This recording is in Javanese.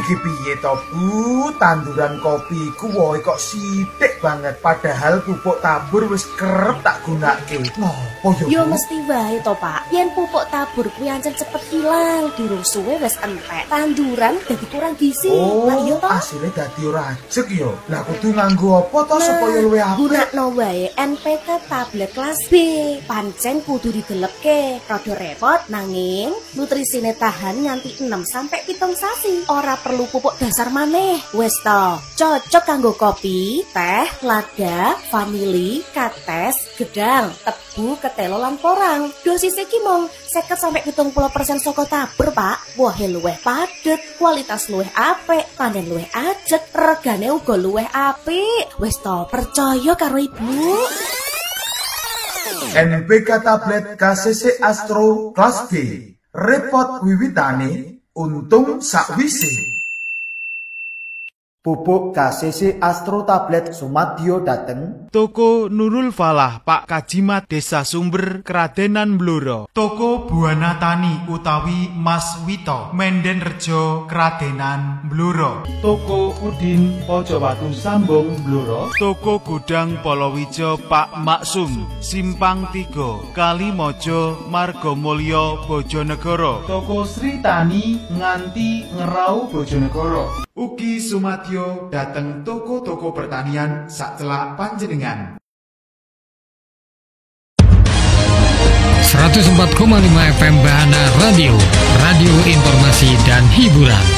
Iki piye to, Bu? Tanduran kopi ku wohe kok sithik banget padahal pupuk tabur wis kerep tak gunake. Ngopo Yo yo? mesti wae to, Pak. Yen pupuk tabur kuwi ancen cepet hilang, durung suwe wis entek. Tanduran dadi kurang gizi. Lah iya to? Asile dadi ora ajeg yo. Lah kudu nganggo apa to supaya luwih apik? Gunakno wae NPK tablet kelas B. Pancen kudu didelepke. Rada repot nanging nutrisine tahan nganti 6 sampai 7 sasi. Ora perlu pupuk dasar maneh. Wes to, cocok kanggo kopi, teh, lada, vanili, kates, gedang, tebu, ketelo lan porang. Dosis iki mung 50 sampai 70% saka tabur, Pak. Wohe luwih padet, kualitas luwih apik, panen luwih ajeg, regane uga luwih apik. Wes to, percaya karo Ibu. NPK tablet KCC Astro kelas B. Repot wiwitane, untung sakwise. Pupuk KCC Astro tablet sumadyo dateng Toko Nurul Falah Pak Kajimat Desa Sumber Kradenan Blora. Toko Buana Tani utawi Mas Wito Menden Rejo Kradenan Blora. Toko Udin Pojowatu Sambung Blora. Toko Gudang Polowijo Pak Maksum Simpang 3 Kalimojo Margomulyo Bojonegoro. Toko Sri Tani nganti Ngerau Bojonegoro. Ugi sumadyo dateng toko-toko pertanian sacelak panjenengan. 104,5 FM Bahana Radio, radio informasi dan hiburan.